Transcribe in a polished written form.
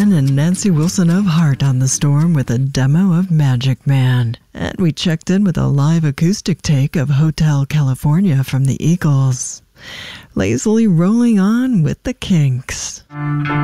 Glenn and Nancy Wilson of Heart on the Storm with a demo of Magic Man. And we checked in with a live acoustic take of Hotel California from the Eagles. Lazily rolling on with the Kinks.